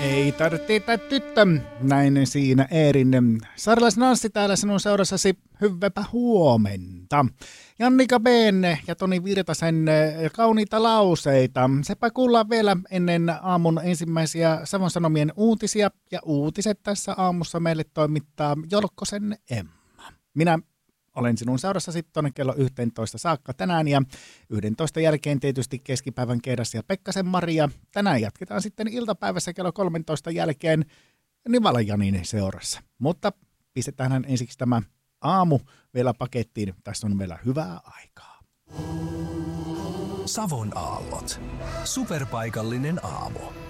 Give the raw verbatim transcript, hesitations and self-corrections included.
Ei tarvitse tyttö, näin siinä Eerin. Sarlas Nanssi täällä sinun seurassasi, hyväpä huomenta. Jannika Beenne ja Toni Virtasen kauniita lauseita. Sepä kuullaan vielä ennen aamun ensimmäisiä Savon Sanomien uutisia. Ja uutiset tässä aamussa meille toimittaa Jolkkosen Emma. Minä olen sinun seurassasi tuonne kello yksitoista saakka tänään ja yksitoista jälkeen tietysti keskipäivän Keidas ja Pekkasen Maria. Tänään jatketaan sitten iltapäivässä kello kolmetoista jälkeen Nivalan Janin seurassa. Mutta pistetäänhän ensiksi tämä aamu vielä pakettiin. Tässä on vielä hyvää aikaa. Savon aallot. Superpaikallinen aamu.